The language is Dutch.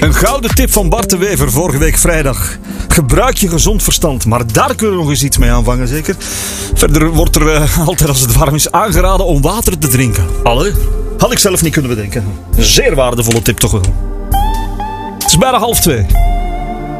Een gouden tip van Bart de Wever vorige week vrijdag. Gebruik je gezond verstand, maar daar kunnen we nog eens iets mee aanvangen, zeker. Verder wordt er altijd als het warm is aangeraden om water te drinken. Allee, had ik zelf niet kunnen bedenken. Een zeer waardevolle tip toch wel. Het is bijna 1:30.